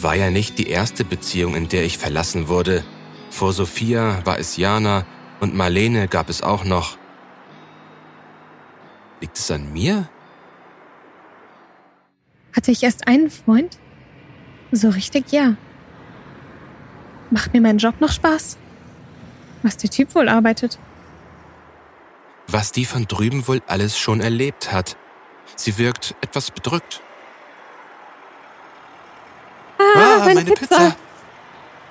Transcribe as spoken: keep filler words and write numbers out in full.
War ja nicht die erste Beziehung, in der ich verlassen wurde. Vor Sophia war es Jana und Marlene gab es auch noch. Liegt es an mir? Hatte ich erst einen Freund? So richtig, ja. Macht mir mein Job noch Spaß? Was der Typ wohl arbeitet? Was die von drüben wohl alles schon erlebt hat. Sie wirkt etwas bedrückt. Ah, Ah, meine, meine Pizza. Pizza.